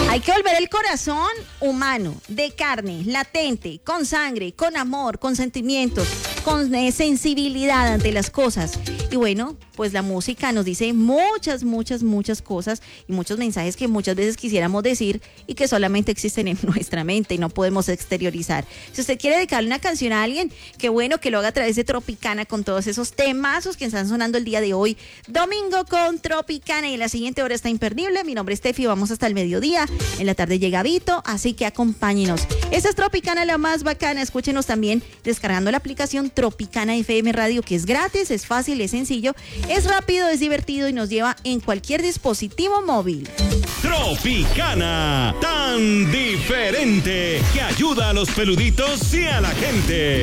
Hay que volver el corazón humano, de carne, latente, con sangre, con amor, con sentimientos, con sensibilidad ante las cosas. Y bueno, pues la música nos dice muchas cosas y muchos mensajes que muchas veces quisiéramos decir y que solamente existen en nuestra mente y no podemos exteriorizar. Si usted quiere dedicarle una canción a alguien, qué bueno que lo haga a través de Tropicana con todos esos temazos que están sonando el día de hoy. Domingo con Tropicana y en la siguiente hora está imperdible. Mi nombre es Tefi, vamos hasta el mediodía. En la tarde llega Vito, así que acompáñenos. Esta es Tropicana, la más bacana. Escúchenos también descargando la aplicación Tropicana FM Radio, que es gratis, es fácil, es sencillo, es rápido, es divertido y nos lleva en cualquier dispositivo móvil. Tropicana, tan diferente, que ayuda a los peluditos y a la gente.